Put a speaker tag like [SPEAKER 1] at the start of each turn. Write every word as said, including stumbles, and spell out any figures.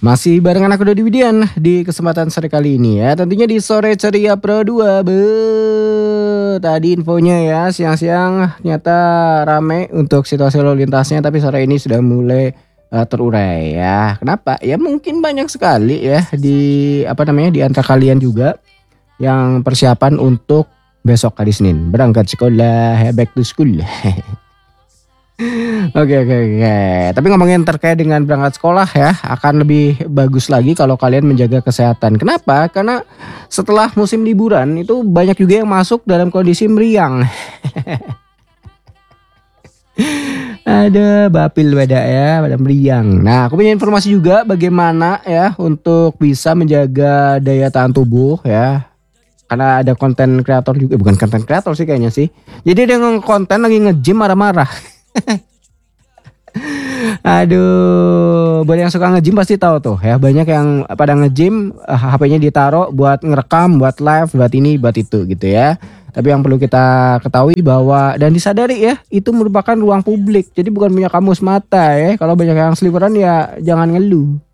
[SPEAKER 1] Masih barengan aku Dodi Widian di kesempatan sore kali ini ya. Tentunya di sore ceria Pro dua. Be, tadi infonya ya siang-siang ternyata rame untuk situasi lalu lintasnya, tapi sore ini sudah mulai uh, terurai ya. Kenapa? Ya mungkin banyak sekali ya di apa namanya di antara kalian juga yang persiapan untuk besok hari Senin berangkat sekolah, back to school. Oke oke oke. Tapi ngomongin terkait dengan berangkat sekolah ya, akan lebih bagus lagi kalau kalian menjaga kesehatan. Kenapa? Karena setelah musim liburan itu banyak juga yang masuk dalam kondisi meriang. Ada bapil beda ya, pada meriang. Nah, aku punya informasi juga bagaimana ya untuk bisa menjaga daya tahan tubuh ya. Karena ada konten kreator juga, bukan konten kreator sih kayaknya sih. Jadi dia nge-konten lagi nge-gym marah-marah. Aduh, buat yang suka nge-gym pasti tahu tuh ya, banyak yang pada nge-gym uh, H P-nya ditaruh buat ngerekam, buat live, buat ini, buat itu gitu ya. Tapi yang perlu kita ketahui bahwa dan disadari ya, itu merupakan ruang publik. Jadi bukan punya kamu semata ya. Kalau banyak yang seliweran ya jangan ngeluh.